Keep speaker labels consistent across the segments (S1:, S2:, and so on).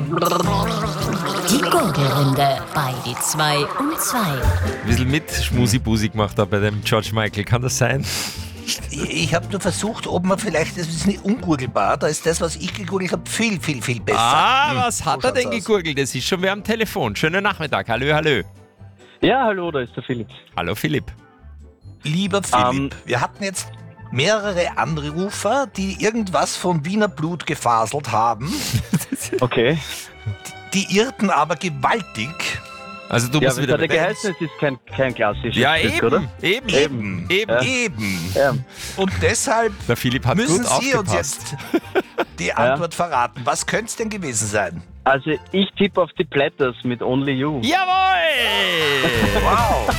S1: Die Gurgelrunde bei die 2 und 2.
S2: Ein bisschen mit Schmusi-Busi gemacht da bei dem George Michael, kann das sein?
S3: Ich habe nur versucht, ob man vielleicht, das ist nicht ungurgelbar, da ist das, was ich gegoogelt habe, viel, viel, viel besser.
S2: Was hat er denn gegurgelt? Das ist schon wer am Telefon. Schönen Nachmittag. Hallo.
S4: Ja, hallo, da ist der Philipp.
S2: Hallo Philipp.
S3: Lieber Philipp, wir hatten jetzt mehrere Anrufer, die irgendwas vom Wiener Blut gefaselt haben.
S4: Okay.
S3: Die irrten aber gewaltig.
S2: Also du
S4: Ja,
S2: musst
S4: wie
S2: wieder...
S4: hat er geheißen? Es ist kein klassisches
S2: Ja,
S4: Stück,
S2: eben,
S4: oder?
S2: eben.
S3: Eben.
S4: Ja.
S3: Und deshalb
S2: Der Philipp hat
S3: müssen
S2: gut
S3: Sie uns
S2: aufgepasst.
S3: jetzt die Antwort verraten. Was könnte es denn gewesen sein?
S4: Also ich tippe auf die Platters mit Only You.
S2: Jawohl!
S3: Wow.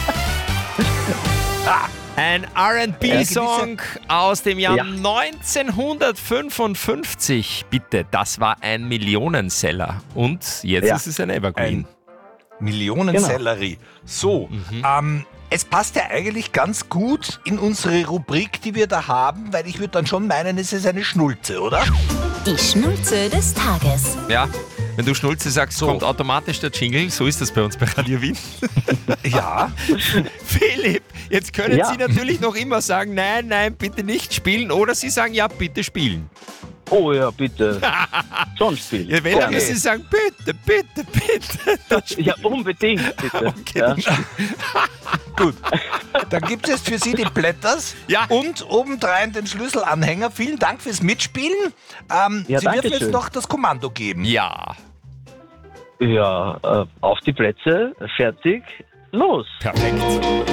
S2: Ein R&B-Song aus dem Jahr
S4: Ja.
S2: 1955. Bitte, das war ein Millionenseller. Und jetzt
S4: Ja.
S2: ist es ein Evergreen.
S3: Millionensellerie. So, es passt ja eigentlich ganz gut in unsere Rubrik, die wir da haben, weil ich würde dann schon meinen, es ist eine Schnulze, oder?
S1: Die Schnulze des Tages.
S2: Ja, wenn du Schnulze sagst, kommt automatisch der Jingle. So ist das bei uns bei Radio Wien.
S3: Ja.
S2: Philipp, jetzt können
S4: Ja.
S2: Sie natürlich noch immer sagen, nein, bitte nicht spielen. Oder Sie sagen, ja, bitte spielen.
S4: Oh ja, bitte. Schon spielen.
S2: Ja, wenn dann
S4: Gerne.
S2: müssen Sie sagen, bitte. Dann
S4: Ja, unbedingt, bitte.
S2: Okay,
S4: Ja.
S2: dann
S3: Gut. Dann gibt es für Sie die Blätters
S2: Ja.
S3: und obendrein den Schlüsselanhänger. Vielen Dank fürs Mitspielen. Sie
S4: danke
S3: dürfen jetzt
S4: schön.
S3: noch das Kommando geben.
S2: Ja,
S4: Ja, auf die Plätze, fertig, los.
S2: perfekt.